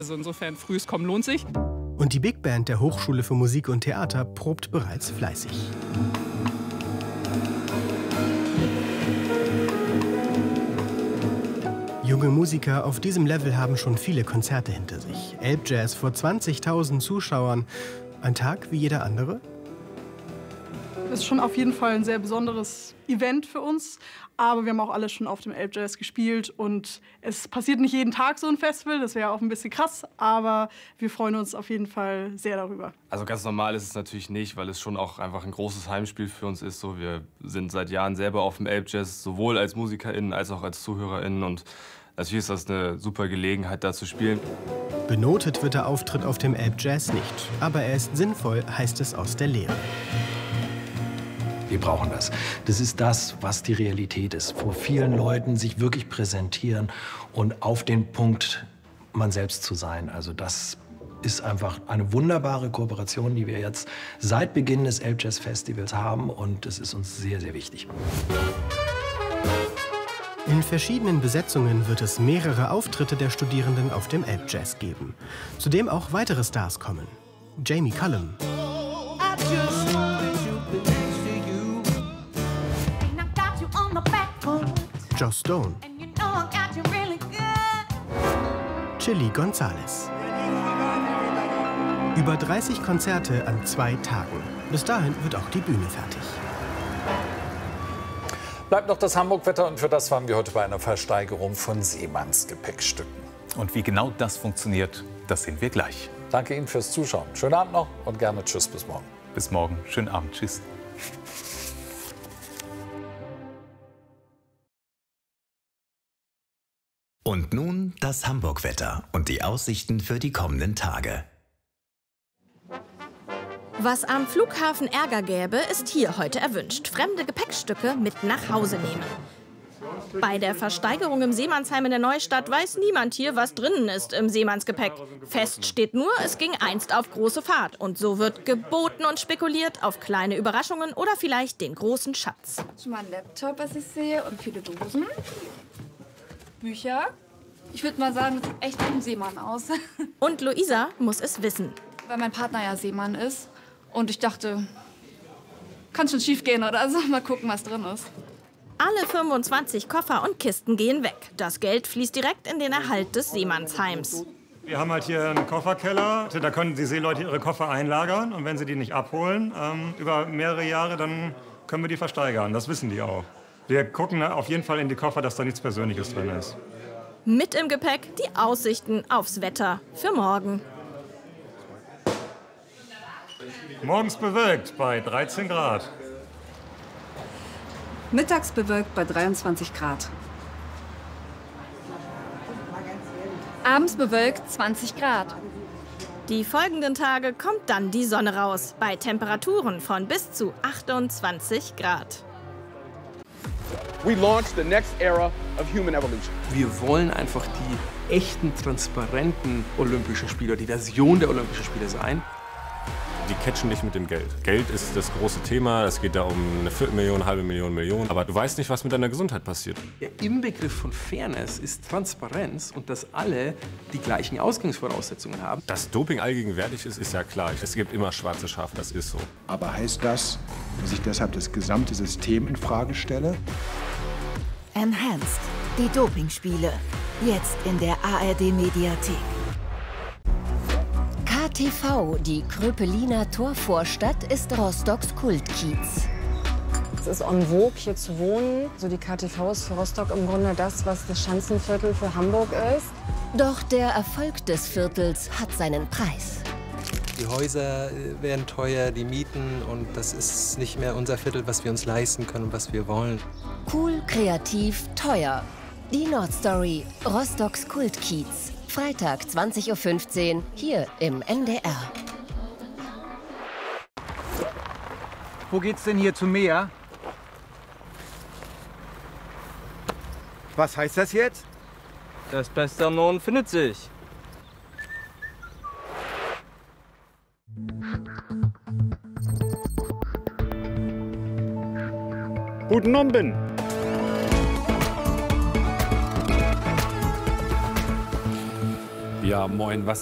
Also insofern, frühes Kommen lohnt sich. Und die Big Band der Hochschule für Musik und Theater probt bereits fleißig. Junge Musiker auf diesem Level haben schon viele Konzerte hinter sich. Elbjazz vor 20.000 Zuschauern. Ein Tag wie jeder andere? Das ist schon auf jeden Fall ein sehr besonderes Event für uns. Aber wir haben auch alle schon auf dem Elbjazz gespielt. Und es passiert nicht jeden Tag so ein Festival. Das wäre auch ein bisschen krass. Aber wir freuen uns auf jeden Fall sehr darüber. Also ganz normal ist es natürlich nicht, weil es schon auch einfach ein großes Heimspiel für uns ist. So, wir sind seit Jahren selber auf dem Elbjazz, sowohl als MusikerInnen als auch als ZuhörerInnen. Und natürlich ist das eine super Gelegenheit, da zu spielen. Benotet wird der Auftritt auf dem Elbjazz nicht. Aber er ist sinnvoll, heißt es aus der Lehre. Wir brauchen das. Das ist das, was die Realität ist. Vor vielen Leuten sich wirklich präsentieren und auf den Punkt man selbst zu sein. Also das ist einfach eine wunderbare Kooperation, die wir jetzt seit Beginn des Elbjazz Festivals haben. Und das ist uns sehr, sehr wichtig. In verschiedenen Besetzungen wird es mehrere Auftritte der Studierenden auf dem Elbjazz geben. Zudem auch weitere Stars kommen. Jamie Cullum, Joss Stone, Chilly González. Über 30 Konzerte an 2 Tagen. Bis dahin wird auch die Bühne fertig. Bleibt noch das Hamburg-Wetter und für das waren wir heute bei einer Versteigerung von Seemanns Gepäckstücken. Und wie genau das funktioniert, das sehen wir gleich. Danke Ihnen fürs Zuschauen. Schönen Abend noch und gerne tschüss, bis morgen. Bis morgen. Schönen Abend. Tschüss. Und nun das Hamburg-Wetter und die Aussichten für die kommenden Tage. Was am Flughafen Ärger gäbe, ist hier heute erwünscht. Fremde Gepäckstücke mit nach Hause nehmen. Bei der Versteigerung im Seemannsheim in der Neustadt weiß niemand hier, was drinnen ist im Seemannsgepäck. Fest steht nur, es ging einst auf große Fahrt. Und so wird geboten und spekuliert auf kleine Überraschungen oder vielleicht den großen Schatz. Schon mal ein Laptop, was ich sehe, und viele Dosen. Bücher. Ich würde mal sagen, das sieht echt wie ein Seemann aus. Und Luisa muss es wissen. Weil mein Partner ja Seemann ist. Und ich dachte, kann schon schief gehen oder so. Mal gucken, was drin ist. Alle 25 Koffer und Kisten gehen weg. Das Geld fließt direkt in den Erhalt des Seemannsheims. Wir haben halt hier einen Kofferkeller. Da können die Seeleute ihre Koffer einlagern. Und wenn sie die nicht abholen, über mehrere Jahre, dann können wir die versteigern. Das wissen die auch. Wir gucken auf jeden Fall in die Koffer, dass da nichts Persönliches drin ist. Mit im Gepäck die Aussichten aufs Wetter für morgen. Morgens bewölkt bei 13 Grad. Mittags bewölkt bei 23 Grad. Abends bewölkt 20 Grad. Die folgenden Tage kommt dann die Sonne raus, bei Temperaturen von bis zu 28 Grad. We launched the next era of human evolution. Wir wollen einfach die echten, transparenten Olympischen Spiele, die Version der Olympischen Spiele sein. Die catchen nicht mit dem Geld. Geld ist das große Thema. Es geht da um eine Viertelmillion, halbe Million, Million. Aber du weißt nicht, was mit deiner Gesundheit passiert. Der Inbegriff von Fairness ist Transparenz und dass alle die gleichen Ausgangsvoraussetzungen haben. Dass Doping allgegenwärtig ist, ist ja klar. Es gibt immer schwarze Schafe, das ist so. Aber heißt das, dass ich deshalb das gesamte System in Frage stelle? Enhanced, die Dopingspiele. Jetzt in der ARD-Mediathek. KTV, die Kröpeliner Torvorstadt, ist Rostocks Kultkiez. Es ist en vogue, hier zu wohnen. So die KTV ist für Rostock im Grunde das, was das Schanzenviertel für Hamburg ist. Doch der Erfolg des Viertels hat seinen Preis. Die Häuser werden teuer, die Mieten, und das ist nicht mehr unser Viertel, was wir uns leisten können und was wir wollen. Cool, kreativ, teuer. Die Nordstory, Rostocks Kultkiez. Freitag 20:15 Uhr hier im NDR. Wo geht's denn hier zum Meer? Was heißt das jetzt? Das Beste am Norden findet sich. Guten Abend. Ja, moin, was